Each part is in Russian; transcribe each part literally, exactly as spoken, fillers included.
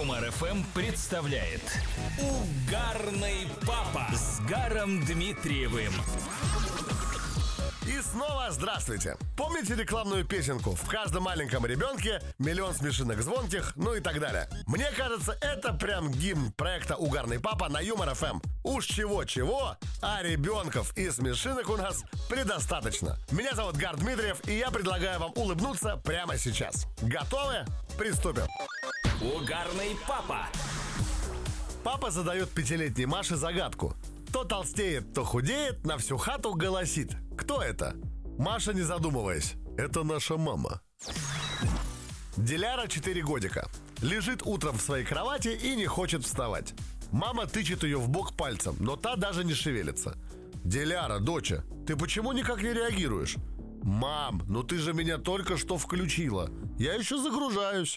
Юмор эф эм представляет Угарный папа с Гаром Дмитриевым. И снова здравствуйте! Помните рекламную песенку «В каждом маленьком ребенке миллион смешинок звонких», ну и так далее? Мне кажется, это прям гимн проекта «Угарный папа» на Юмор эф эм. Уж чего-чего, а ребенков и смешинок у нас предостаточно. Меня зовут Гар Дмитриев, и я предлагаю вам улыбнуться прямо сейчас. Готовы? Приступим! Угарный папа. Папа задает пятилетней Маше загадку. То толстеет, то худеет, на всю хату голосит. Кто это? Маша, не задумываясь: это наша мама. Диляра четыре годика. Лежит утром в своей кровати и не хочет вставать. Мама тычет ее в бок пальцем, но та даже не шевелится. Диляра, доча, ты почему никак не реагируешь? Мам, ну ты же меня только что включила. Я еще загружаюсь.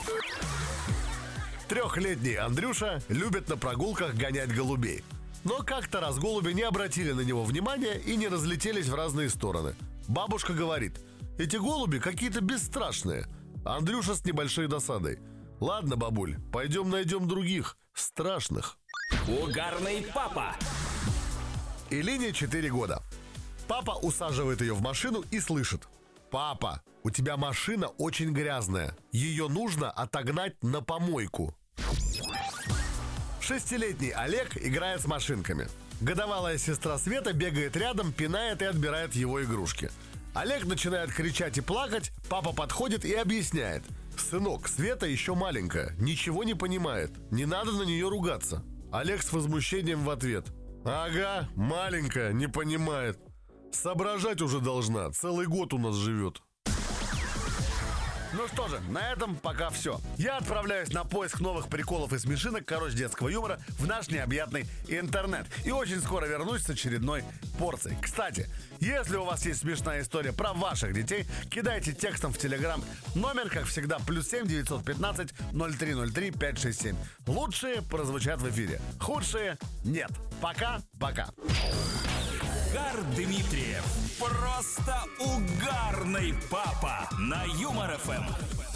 Трехлетний Андрюша любит на прогулках гонять голубей. Но как-то раз голуби не обратили на него внимания и не разлетелись в разные стороны. Бабушка говорит: эти голуби какие-то бесстрашные. Андрюша с небольшой досадой: ладно, бабуль, пойдем найдем других, страшных. Угарный папа. Илине четыре года. Папа усаживает ее в машину и слышит: папа, у тебя машина очень грязная, ее нужно отогнать на помойку. Шестилетний Олег играет с машинками. Годовалая сестра Света бегает рядом, пинает и отбирает его игрушки. Олег начинает кричать и плакать, папа подходит и объясняет: сынок, Света еще маленькая, ничего не понимает, не надо на нее ругаться. Олег с возмущением в ответ: ага, маленькая, не понимает. Соображать уже должна, целый год у нас живет. Ну что же, на этом пока все. Я отправляюсь на поиск новых приколов и смешинок, короче, детского юмора в наш необъятный интернет. И очень скоро вернусь с очередной порцией. Кстати, если у вас есть смешная история про ваших детей, кидайте текстом в Телеграм. Номер, как всегда, плюс семь девятьсот пятнадцать ноль три ноль три пять шесть семь. Лучшие прозвучат в эфире, худшие нет. Пока-пока. Гар Дмитриев. Просто угарный папа на Юмор эф эм.